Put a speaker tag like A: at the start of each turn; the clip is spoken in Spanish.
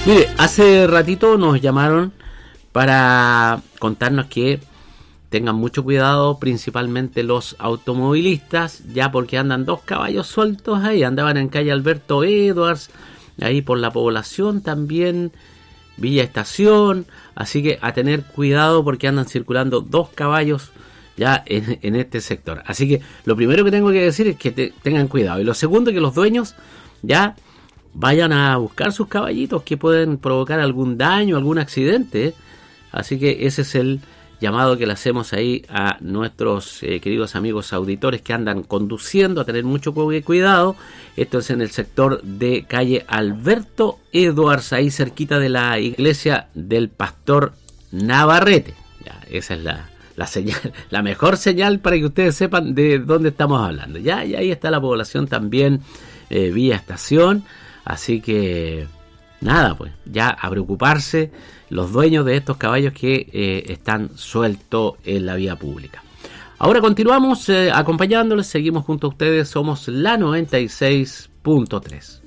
A: Mire, hace ratito nos llamaron para contarnos que tengan mucho cuidado, principalmente los automovilistas, ya porque andan 2 caballos sueltos ahí, andaban en calle Alberto Edwards, ahí por la población también, Villa Estación, así que a tener cuidado porque andan circulando 2 caballos ya en este sector. Así que lo primero que tengo que decir es que tengan cuidado, y lo segundo, que los dueños ya vayan a buscar sus caballitos que pueden provocar algún daño, algún accidente. Así que ese es el llamado que le hacemos ahí a nuestros queridos amigos auditores que andan conduciendo, a tener mucho cuidado. Esto es en el sector de calle Alberto Edwards, ahí cerquita de la iglesia del Pastor Navarrete. Ya, esa es la señal, la mejor señal para que ustedes sepan de dónde estamos hablando. Ya, y ahí está la población también, Vía Estación. Así que nada, pues ya a preocuparse los dueños de estos caballos que están sueltos en la vía pública. Ahora continuamos acompañándoles, seguimos junto a ustedes, somos la 96.3.